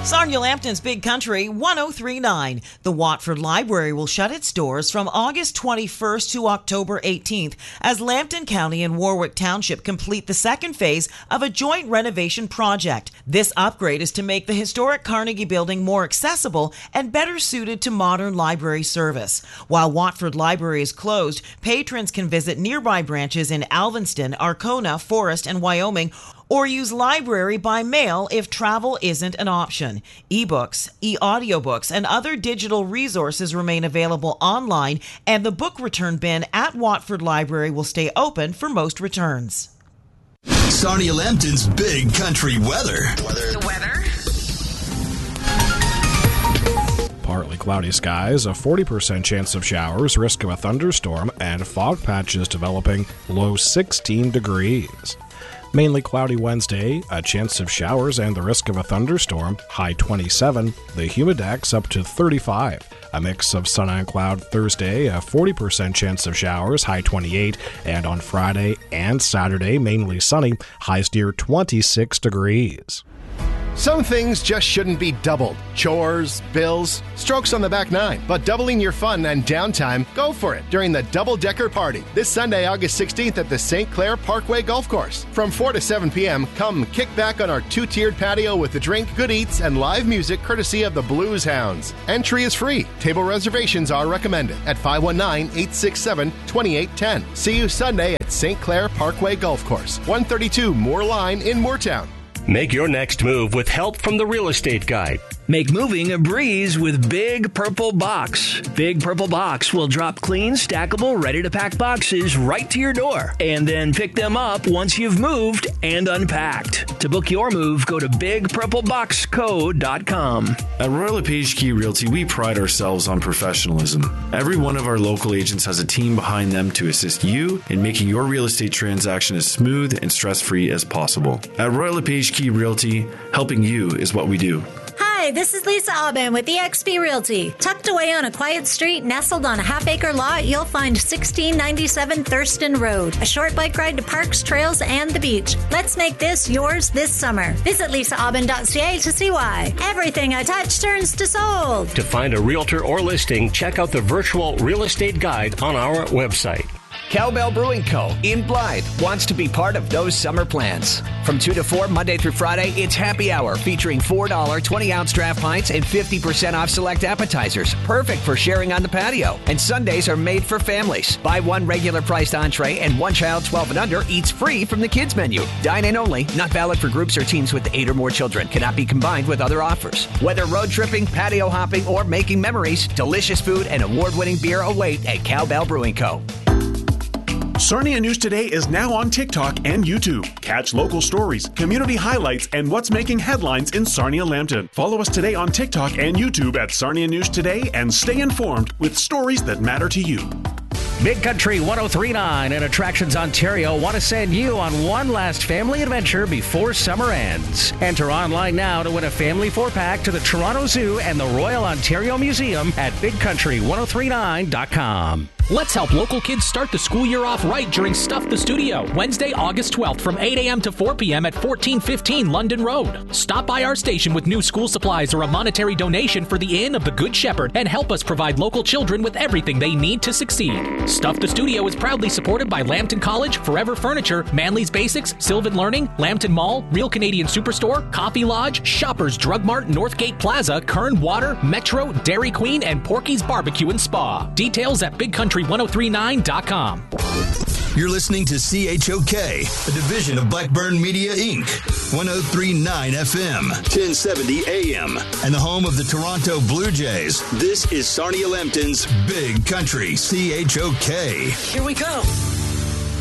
Sarnia Lambton's Big Country 1039. The Watford Library will shut its doors from August 21st to October 18th as Lambton County and Warwick Township complete the second phase of a joint renovation project. This upgrade is to make the historic Carnegie Building more accessible and better suited to modern library service. While Watford Library is closed, patrons can visit nearby branches in Alvinston, Arkona, Forest, and Wyoming, or use library by mail if travel isn't an option. E-books, e-audiobooks, and other digital resources remain available online, and the book return bin at Watford Library will stay open for most returns. Sarnia Lambton's Big Country weather. The weather. Partly cloudy skies, a 40% chance of showers, risk of a thunderstorm, and fog patches developing, low 16 degrees. Mainly cloudy Wednesday, a chance of showers and the risk of a thunderstorm, high 27, the humidex up to 35. A mix of sun and cloud Thursday, a 40% chance of showers, high 28, and on Friday and Saturday, mainly sunny, highs near 26 degrees. Some things just shouldn't be doubled. Chores, bills, strokes on the back nine. But doubling your fun and downtime, go for it during the Double Decker Party this Sunday, August 16th at the St. Clair Parkway Golf Course. From 4 to 7 p.m., come kick back on our two-tiered patio with a drink, good eats, and live music courtesy of the Blues Hounds. Entry is free. Table reservations are recommended at 519-867-2810. See you Sunday at St. Clair Parkway Golf Course, 132 Moore Line in Moortown. Make your next move with help from the Real Estate Guide. Make moving a breeze with Big Purple Box. Big Purple Box will drop clean, stackable, ready-to-pack boxes right to your door and then pick them up once you've moved and unpacked. To book your move, go to bigpurpleboxco.com. At Royal LePage Key Realty, we pride ourselves on professionalism. Every one of our local agents has a team behind them to assist you in making your real estate transaction as smooth and stress-free as possible. At Royal LePage Key Realty, helping you is what we do. Hi, this is Lisa Aubin with eXp Realty. Tucked away on a quiet street, nestled on a half-acre lot, you'll find 1697 Thurston Road. A short bike ride to parks, trails, and the beach. Let's make this yours this summer. Visit lisaaubin.ca to see why. Everything I touch turns to sold. To find a realtor or listing, check out the virtual real estate guide on our website. Cowbell Brewing Co. in Blythe wants to be part of those summer plans. From 2 to 4, Monday through Friday, it's happy hour featuring $4 20-ounce draft pints and 50% off select appetizers. Perfect for sharing on the patio. And Sundays are made for families. Buy one regular priced entree and one child 12 and under eats free from the kids menu. Dine in only, not valid for groups or teams with 8 or more children. Cannot be combined with other offers. Whether road tripping, patio hopping, or making memories, delicious food and award-winning beer await at Cowbell Brewing Co. Sarnia News Today is now on TikTok and YouTube. Catch local stories, community highlights, and what's making headlines in Sarnia Lambton. Follow us today on TikTok and YouTube at Sarnia News Today and stay informed with stories that matter to you. Big Country 1039 and Attractions Ontario want to send you on one last family adventure before summer ends. Enter online now to win a family 4-pack to the Toronto Zoo and the Royal Ontario Museum at bigcountry1039.com. Let's help local kids start the school year off right during Stuff the Studio, Wednesday, August 12th from 8 a.m. to 4 p.m. at 1415 London Road. Stop by our station with new school supplies or a monetary donation for the Inn of the Good Shepherd and help us provide local children with everything they need to succeed. Stuff the Studio is proudly supported by Lambton College, Forever Furniture, Manly's Basics, Sylvan Learning, Lambton Mall, Real Canadian Superstore, Coffee Lodge, Shoppers Drug Mart, Northgate Plaza, Kern Water, Metro, Dairy Queen, and Porky's Barbecue and Spa. Details at bigcountry1039.com. You're listening to CHOK, a division of Blackburn Media, Inc., 1039 FM, 1070 AM, and the home of the Toronto Blue Jays. This is Sarnia Lambton's Big Country, CHOK. Here we come.